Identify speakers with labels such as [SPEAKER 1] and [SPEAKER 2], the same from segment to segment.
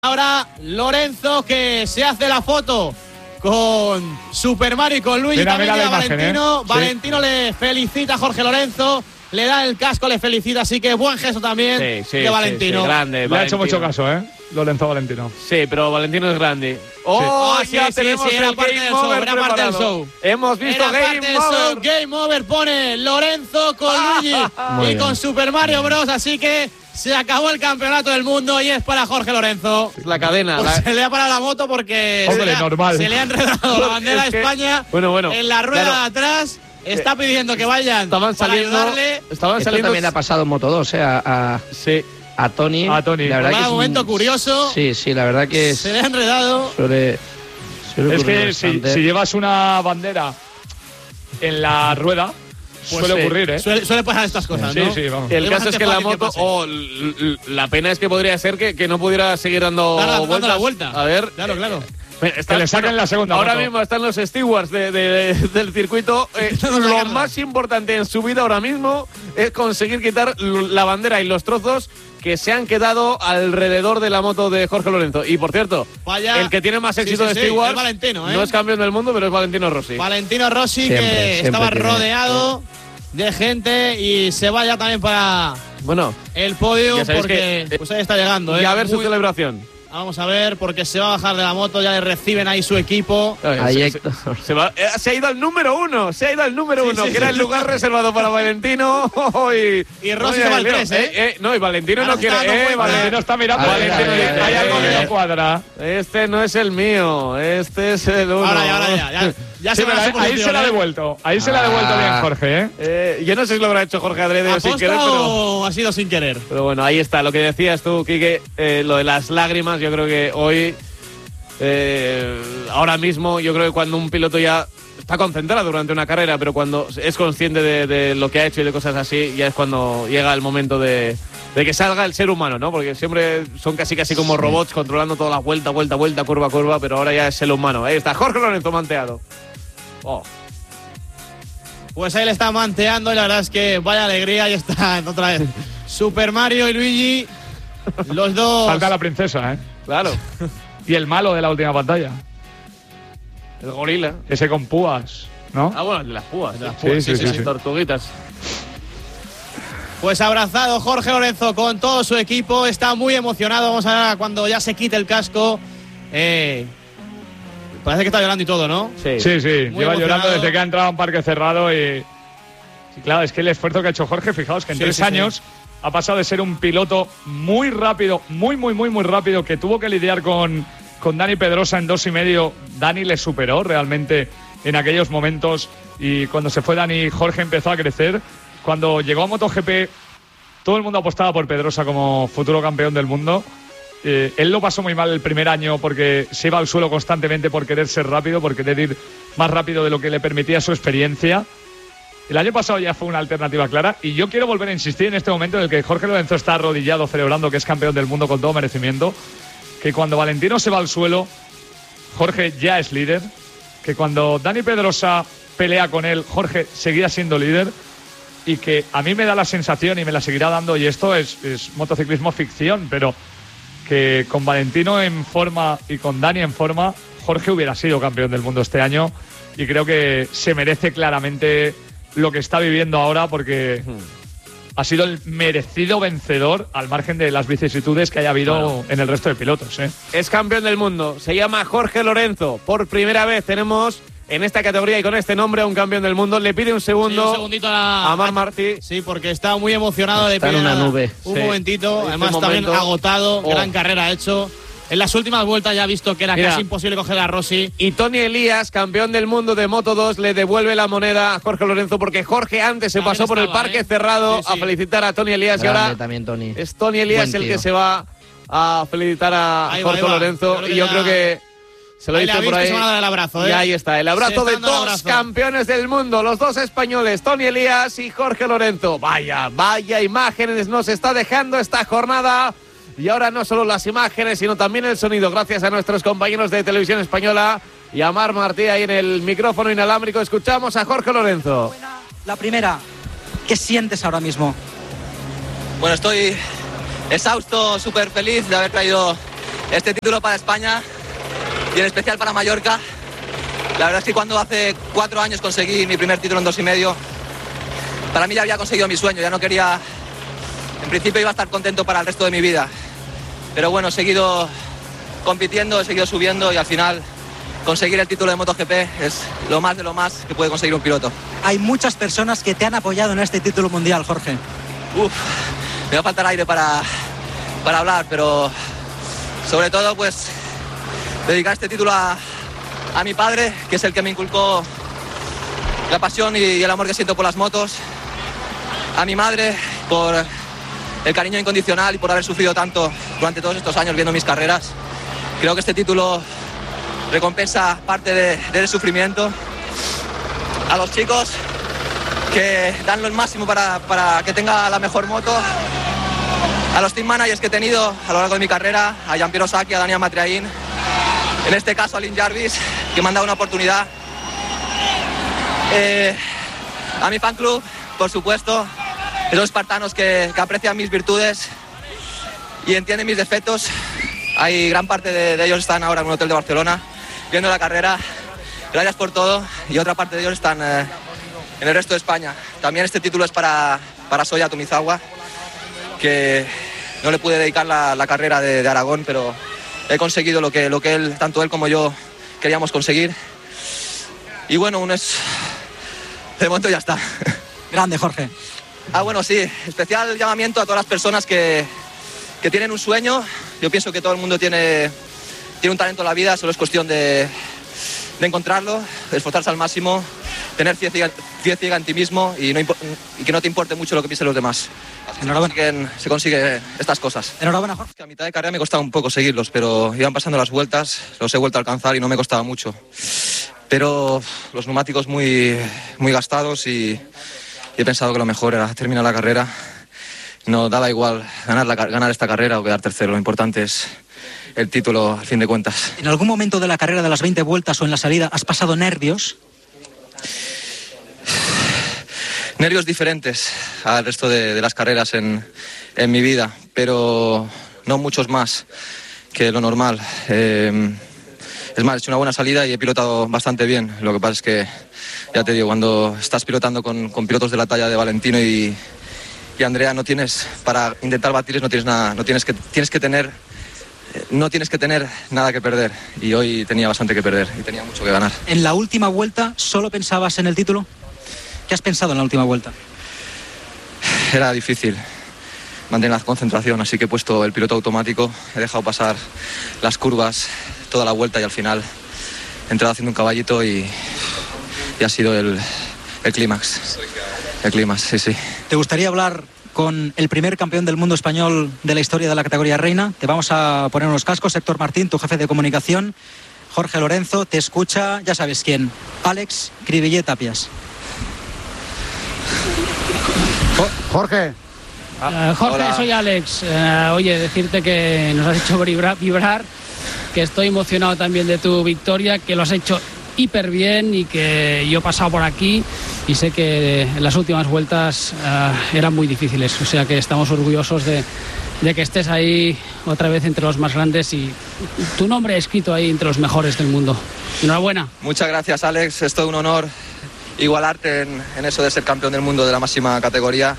[SPEAKER 1] Ahora Lorenzo, que se hace la foto con Super Mario y con Luigi. También llega Valentino. Valentino le felicita a Jorge Lorenzo, le da el casco, le felicita, así que buen gesto también de Valentino.
[SPEAKER 2] Sí, grande,
[SPEAKER 3] le ha hecho mucho caso, Lorenzo Valentino.
[SPEAKER 2] Sí, pero Valentino es grande. Ya tenemos el Game Over preparado. Hemos visto Game Over.
[SPEAKER 1] Game Over pone Lorenzo con Luigi y con Super Mario Bros. Así que se acabó el campeonato del mundo y es para Jorge Lorenzo.
[SPEAKER 2] Es la cadena.
[SPEAKER 1] Pues se le ha parado la moto porque se le ha enredado la bandera de España en la rueda de atrás. Está pidiendo que vayan
[SPEAKER 2] estaban saliendo.
[SPEAKER 4] Esto también ha pasado en Moto 2, a Tony.
[SPEAKER 3] La
[SPEAKER 1] verdad que es un momento curioso.
[SPEAKER 4] Sí, la verdad que
[SPEAKER 1] se le ha enredado.
[SPEAKER 3] Es que si llevas una bandera en la rueda, pues suele ocurrir,
[SPEAKER 1] Suele pasar estas cosas, ¿no?
[SPEAKER 3] Sí, vamos.
[SPEAKER 2] El caso es que la moto, la pena es que podría ser que no pudiera seguir dando
[SPEAKER 1] vuelta.
[SPEAKER 2] A ver,
[SPEAKER 1] claro.
[SPEAKER 3] Que le saquen la segunda.
[SPEAKER 2] Ahora
[SPEAKER 3] moto.
[SPEAKER 2] mismo están los stewards del circuito. Lo más importante en su vida ahora mismo es conseguir quitar la bandera y los trozos que se han quedado alrededor de la moto de Jorge Lorenzo. Y por cierto, el que tiene más éxito de stewards
[SPEAKER 1] es Valentino,
[SPEAKER 2] no es campeón del mundo, pero es Valentino Rossi.
[SPEAKER 1] Valentino Rossi, que estaba rodeado de gente y se vaya también para el podio porque pues ahí está llegando.
[SPEAKER 2] Y a ver su celebración.
[SPEAKER 1] Vamos a ver, porque se va a bajar de la moto, ya le reciben ahí su equipo.
[SPEAKER 2] Se ha ido al número uno, que era el lugar reservado para Valentino.
[SPEAKER 1] Y Rossi se va al 3,
[SPEAKER 2] No, y Valentino no quiere.
[SPEAKER 3] Valentino está mirando. Valentino dice, hay algo que no cuadra.
[SPEAKER 2] Este no es el mío, este es el uno.
[SPEAKER 1] Ahora ya se
[SPEAKER 3] ahí se la ha devuelto. Ahí se la ha devuelto bien Jorge,
[SPEAKER 2] Yo no sé si lo habrá hecho Jorge adrede o sin querer,
[SPEAKER 1] pero ha sido sin querer.
[SPEAKER 2] Pero bueno, ahí está, lo que decías tú, Quique, lo de las lágrimas. Yo creo que hoy, ahora mismo, yo creo que cuando un piloto ya está concentrado durante una carrera, pero cuando es consciente de lo que ha hecho y de cosas así, ya es cuando llega el momento de que salga el ser humano, ¿no? Porque siempre son casi como robots controlando toda la vuelta, curva, pero ahora ya es el humano. Ahí está, Jorge Lorenzo manteado.
[SPEAKER 1] Pues ahí le está manteando y la verdad es que vaya alegría, y está otra vez Super Mario y Luigi, los dos.
[SPEAKER 3] Falta la princesa,
[SPEAKER 2] Claro.
[SPEAKER 3] Y el malo de la última pantalla.
[SPEAKER 2] El gorila.
[SPEAKER 3] Ese con púas, ¿no?
[SPEAKER 2] El de las púas.
[SPEAKER 3] Sí.
[SPEAKER 2] Tortuguitas.
[SPEAKER 1] Pues abrazado Jorge Lorenzo con todo su equipo, está muy emocionado. Vamos a ver cuando ya se quite el casco. Parece que está llorando y todo, ¿no?
[SPEAKER 3] Sí. Lleva llorando desde que ha entrado a un parque cerrado y claro, es que el esfuerzo que ha hecho Jorge, fijaos que en 3 años ha pasado de ser un piloto muy rápido, muy rápido, que tuvo que lidiar con Dani Pedrosa en 2,5. Dani le superó realmente en aquellos momentos y cuando se fue Dani, Jorge empezó a crecer. Cuando llegó a MotoGP, todo el mundo apostaba por Pedrosa como futuro campeón del mundo. Él lo pasó muy mal el primer año porque se iba al suelo constantemente por querer ser rápido, por querer ir más rápido de lo que le permitía su experiencia. El año pasado ya fue una alternativa clara y yo quiero volver a insistir en este momento en el que Jorge Lorenzo está arrodillado celebrando que es campeón del mundo con todo merecimiento, que cuando Valentino se va al suelo, Jorge ya es líder, que cuando Dani Pedrosa pelea con él, Jorge seguirá siendo líder y que a mí me da la sensación y me la seguirá dando, y esto es motociclismo ficción, pero que con Valentino en forma y con Dani en forma, Jorge hubiera sido campeón del mundo este año y creo que se merece claramente lo que está viviendo ahora porque ha sido el merecido vencedor al margen de las vicisitudes que haya habido en el resto de pilotos.
[SPEAKER 2] Es campeón del mundo, se llama Jorge Lorenzo. Por primera vez tenemos en esta categoría y con este nombre a un campeón del mundo. Le pide un segundito
[SPEAKER 1] a
[SPEAKER 2] Marc Martí.
[SPEAKER 1] Sí, porque está muy emocionado.
[SPEAKER 4] Está
[SPEAKER 1] le pide
[SPEAKER 4] en una nube.
[SPEAKER 1] Un momentito, además también agotado, gran carrera ha hecho. En las últimas vueltas ya ha visto que era casi imposible coger a Rossi.
[SPEAKER 2] Y Tony Elías, campeón del mundo de Moto 2, le devuelve la moneda a Jorge Lorenzo porque Jorge antes se pasó por el parque cerrado a felicitar a Tony Elías.
[SPEAKER 4] Grande,
[SPEAKER 2] y ahora
[SPEAKER 4] también Tony.
[SPEAKER 2] Es Tony Elías el que se va a felicitar a Jorge Lorenzo. Y yo creo que se lo dice por ahí.
[SPEAKER 1] Se van a dar el abrazo,
[SPEAKER 2] Y ahí está, el abrazo de dos campeones del mundo, los dos españoles, Tony Elías y Jorge Lorenzo. Vaya imágenes nos está dejando esta jornada. Y ahora no solo las imágenes, sino también el sonido, gracias a nuestros compañeros de Televisión Española y a Marc Martí ahí en el micrófono inalámbrico. Escuchamos a Jorge Lorenzo.
[SPEAKER 5] La primera, ¿qué sientes ahora mismo?
[SPEAKER 6] Bueno, estoy exhausto, súper feliz de haber traído este título para España y en especial para Mallorca. La verdad es que cuando hace 4 años conseguí mi primer título en 2 y medio, para mí ya había conseguido mi sueño, ya no quería, en principio iba a estar contento para el resto de mi vida. Pero bueno, he seguido compitiendo, he seguido subiendo y al final conseguir el título de MotoGP es lo más de lo más que puede conseguir un piloto.
[SPEAKER 5] Hay muchas personas que te han apoyado en este título mundial, Jorge.
[SPEAKER 6] Me va a faltar aire para hablar, pero sobre todo pues dedicar este título a mi padre, que es el que me inculcó la pasión y el amor que siento por las motos, a mi madre por el cariño incondicional y por haber sufrido tanto durante todos estos años viendo mis carreras. Creo que este título recompensa parte del sufrimiento. A los chicos que dan lo máximo para que tenga la mejor moto, a los team managers que he tenido a lo largo de mi carrera, a Giampiero Sacchi, a Daniel Matriaín, en este caso a Lin Jarvis, que me han dado una oportunidad, a mi fan club, por supuesto, esos espartanos que aprecian mis virtudes y entienden mis defectos. Hay gran parte de ellos están ahora en un hotel de Barcelona viendo la carrera. Gracias por todo. Y otra parte de ellos están en el resto de España. También este título es para Soya Tomizawa, que no le pude dedicar la carrera de Aragón, pero he conseguido lo que él, tanto él como yo, queríamos conseguir. Y bueno, de momento ya está.
[SPEAKER 5] Grande, Jorge.
[SPEAKER 6] Bueno, sí, especial llamamiento a todas las personas que tienen un sueño. Yo pienso que todo el mundo tiene un talento en la vida, solo es cuestión de encontrarlo, de esforzarse al máximo, tener fe ciega en ti mismo y que no te importe mucho lo que piensen los demás. Enhorabuena. Se consigue estas cosas.
[SPEAKER 5] Enhorabuena, Jorge.
[SPEAKER 6] A mitad de carrera me costaba un poco seguirlos, pero iban pasando las vueltas, los he vuelto a alcanzar y no me costaba mucho. Pero los neumáticos muy, muy gastados y he pensado que lo mejor era terminar la carrera. No daba igual ganar esta carrera o quedar tercero, lo importante es el título al fin de cuentas.
[SPEAKER 5] ¿En algún momento de la carrera de las 20 vueltas o en la salida has pasado nervios?
[SPEAKER 6] Nervios diferentes al resto de las carreras en mi vida, pero no muchos más que lo normal. Es más, he hecho una buena salida y he pilotado bastante bien. Lo que pasa es que, ya te digo, cuando estás pilotando con pilotos de la talla de Valentino y Andrea, no tienes, para intentar batirles, no tienes que tener nada que perder. Y hoy tenía bastante que perder y tenía mucho que ganar.
[SPEAKER 5] ¿En la última vuelta solo pensabas en el título? ¿Qué has pensado en la última vuelta?
[SPEAKER 6] Era difícil mantener la concentración, así que he puesto el piloto automático, he dejado pasar las curvas toda la vuelta y al final he entrado haciendo un caballito y ha sido el clímax. El clímax, sí.
[SPEAKER 5] ¿Te gustaría hablar con el primer campeón del mundo español de la historia de la categoría reina? Te vamos a poner unos cascos. Héctor Martín, tu jefe de comunicación. Jorge Lorenzo, te escucha, ya sabes quién. Alex Cribillé Tapias.
[SPEAKER 7] Jorge.
[SPEAKER 8] Jorge,
[SPEAKER 6] Hola.
[SPEAKER 8] soy Alex. Oye, decirte que nos has hecho vibrar, que estoy emocionado también de tu victoria, que lo has hecho hiper bien y que yo he pasado por aquí y sé que en las últimas vueltas eran muy difíciles, o sea que estamos orgullosos de que estés ahí otra vez entre los más grandes y tu nombre escrito ahí entre los mejores del mundo. Enhorabuena.
[SPEAKER 6] Muchas gracias, Alex, es todo un honor igualarte en eso de ser campeón del mundo de la máxima categoría.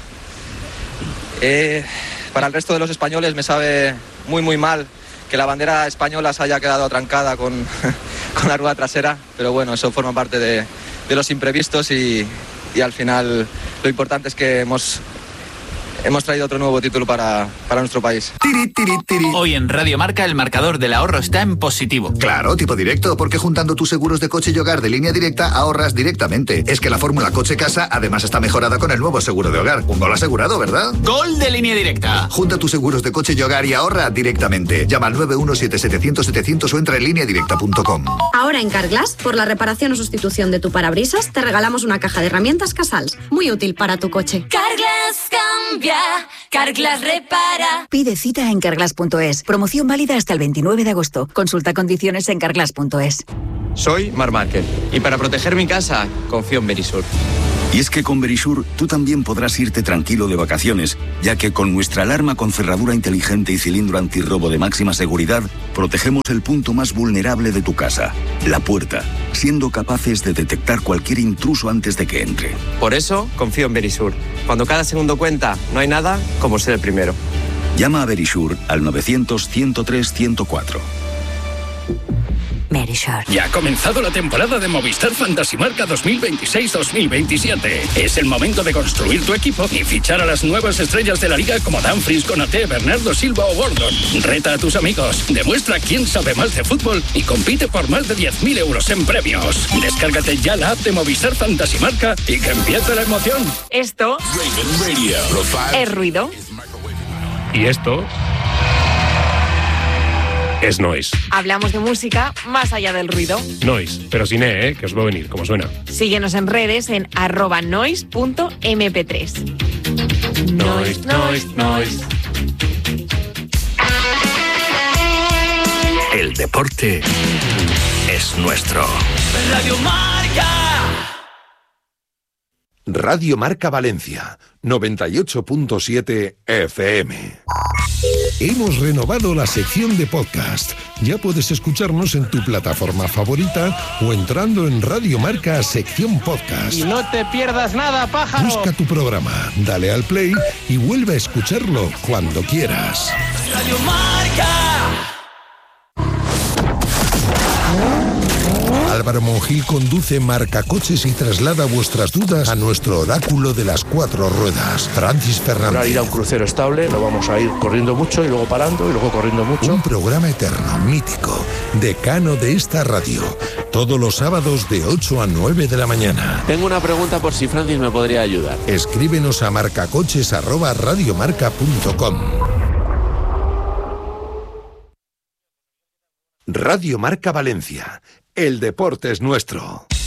[SPEAKER 6] Para el resto de los españoles me sabe muy muy mal que la bandera española se haya quedado atrancada con la rueda trasera, pero bueno, eso forma parte de los imprevistos y al final lo importante es que hemos traído otro nuevo título para nuestro país.
[SPEAKER 9] Hoy en Radio Marca el marcador del ahorro está en positivo.
[SPEAKER 10] Claro, tipo directo, porque juntando tus seguros de coche y hogar de Línea Directa ahorras directamente. Es que la fórmula coche-casa además está mejorada con el nuevo seguro de hogar. Un gol asegurado, ¿verdad?
[SPEAKER 9] ¡Gol de Línea Directa!
[SPEAKER 10] Junta tus seguros de coche y hogar y ahorra directamente. Llama al 917-700-700 o entra en lineadirecta.com.
[SPEAKER 11] Ahora en Carglass, por la reparación o sustitución de tu parabrisas, te regalamos una caja de herramientas Casals, muy útil para tu coche.
[SPEAKER 12] Carglass cambia, Carglass repara.
[SPEAKER 13] Pide cita en Carglass.es. Promoción válida hasta el 29 de agosto. Consulta condiciones en Carglass.es.
[SPEAKER 14] Soy Marc Márquez y para proteger mi casa confío en Verisur. Y es que con Verisure tú también podrás irte tranquilo de vacaciones, ya que con nuestra alarma con cerradura inteligente y cilindro antirrobo de máxima seguridad, protegemos el punto más vulnerable de tu casa, la puerta, siendo capaces de detectar cualquier intruso antes de que entre.
[SPEAKER 15] Por eso confío en Verisure. Cuando cada segundo cuenta, no hay nada como ser el primero.
[SPEAKER 14] Llama a Verisure al 900-103-104.
[SPEAKER 16] Verisure. Ya ha comenzado la temporada de Movistar Fantasy Marca 2026-2027. Es el momento de construir tu equipo y fichar a las nuevas estrellas de la liga como Dumfries, Konaté, Bernardo Silva o Gordon. Reta a tus amigos, demuestra quién sabe más de fútbol y compite por más de 10.000 euros en premios. Descárgate ya la app de Movistar Fantasy Marca y que empiece la emoción.
[SPEAKER 17] Esto es ruido.
[SPEAKER 18] Y esto es noise.
[SPEAKER 17] Hablamos de música más allá del ruido.
[SPEAKER 18] Noise, pero sin que os va a venir, como suena.
[SPEAKER 17] Síguenos en redes en @noise.mp3.
[SPEAKER 18] Noise, noise, noise.
[SPEAKER 19] El deporte es nuestro.
[SPEAKER 20] Radio Marca.
[SPEAKER 21] Radio Marca Valencia, 98.7 FM.
[SPEAKER 22] Hemos renovado la sección de podcast. Ya puedes escucharnos en tu plataforma favorita o entrando en Radio Marca sección podcast.
[SPEAKER 1] Y no te pierdas nada, pájaro.
[SPEAKER 22] Busca tu programa, dale al play y vuelve a escucharlo cuando quieras.
[SPEAKER 20] Radio Marca.
[SPEAKER 22] Álvaro Monjil conduce Marcacoches y traslada vuestras dudas a nuestro oráculo de las 4 ruedas, Francis Fernández.
[SPEAKER 23] Para ir a un crucero estable, lo vamos a ir corriendo mucho y luego parando y luego corriendo mucho.
[SPEAKER 22] Un programa eterno, mítico, decano de esta radio. Todos los sábados de 8 a 9 de la mañana.
[SPEAKER 24] Tengo una pregunta por si Francis me podría ayudar.
[SPEAKER 22] Escríbenos a marcacoches@radiomarca.com.
[SPEAKER 21] Radio Marca Valencia. El deporte es nuestro.